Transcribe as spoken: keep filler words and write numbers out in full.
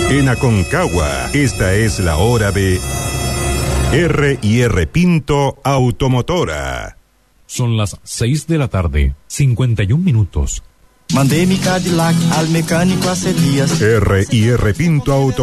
En Aconcagua, esta es la hora de R y R Pinto Automotora. Son las seis de la tarde, cincuenta y un minutos. Mandé mi Cadillac al mecánico hace días. R y R Pinto Automotora.